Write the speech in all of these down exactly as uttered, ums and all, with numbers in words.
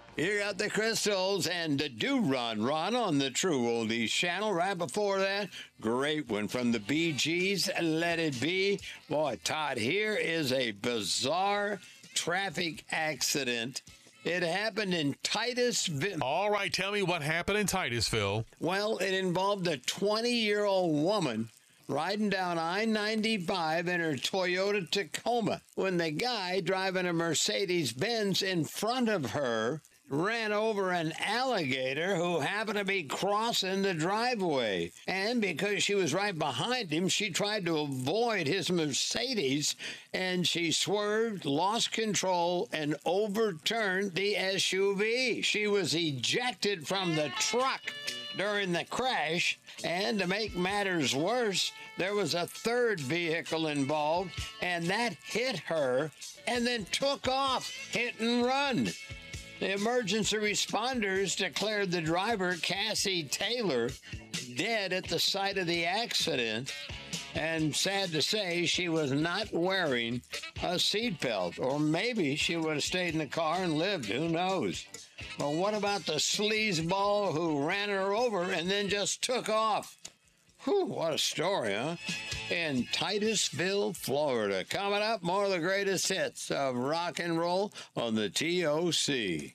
You got the Crystals and the Do Run Run on the True Oldies channel. Right before that, great one from the Bee Gees, Let It Be. Boy, Todd, here is a bizarre traffic accident. It happened in Titusville. All right, tell me what happened in Titusville. Well, it involved a twenty-year-old woman riding down I ninety-five in her Toyota Tacoma when the guy driving a Mercedes-Benz in front of her ran over an alligator who happened to be crossing the driveway. And because she was right behind him, she tried to avoid his Mercedes, and she swerved, lost control, and overturned the S U V. She was ejected from the truck during the crash, and to make matters worse, there was a third vehicle involved, and that hit her and then took off, hit and run. The emergency responders declared the driver, Cassie Taylor, dead at the site of the accident. And sad to say, she was not wearing a seatbelt. Or maybe she would have stayed in the car and lived. Who knows? But what about the sleazeball who ran her over and then just took off? Whew, what a story, huh? In Titusville, Florida. Coming up, more of the greatest hits of rock and roll on the T O C.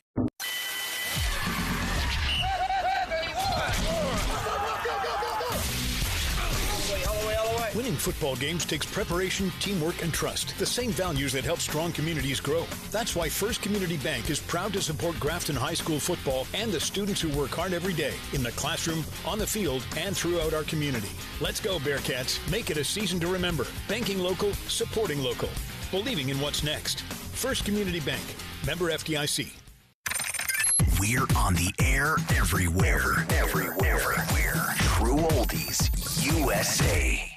Winning football games takes preparation, teamwork, and trust. The same values that help strong communities grow. That's why First Community Bank is proud to support Grafton High School football and the students who work hard every day in the classroom, on the field, and throughout our community. Let's go, Bearcats. Make it a season to remember. Banking local, supporting local. Believing in what's next. First Community Bank. Member F D I C. We're on the air everywhere. Everywhere. Everywhere. True Oldies U S A.